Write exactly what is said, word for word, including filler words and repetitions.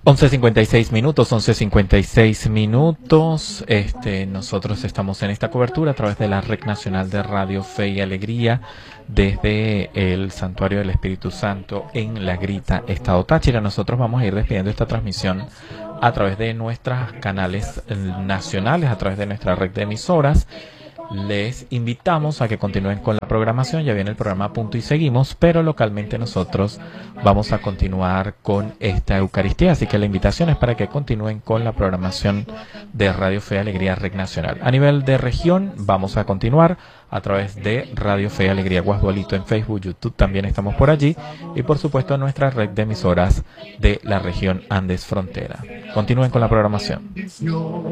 once cincuenta y seis minutos, once cincuenta y seis minutos. Este, nosotros estamos en esta cobertura a través de la Red Nacional de Radio Fe y Alegría desde el Santuario del Espíritu Santo en La Grita, Estado Táchira. Nosotros vamos a ir despidiendo esta transmisión a través de nuestros canales nacionales, a través de nuestra red de emisoras. Les invitamos a que continúen con la programación. Ya viene el programa Punto y Seguimos, pero localmente nosotros vamos a continuar con esta Eucaristía, así que la invitación es para que continúen con la programación de Radio Fe y Alegría Red Nacional. A nivel de región vamos a continuar a través de Radio Fe y Alegría Guasdualito en Facebook, YouTube, también estamos por allí, y por supuesto nuestra red de emisoras de la región Andes Frontera. Continúen con la programación.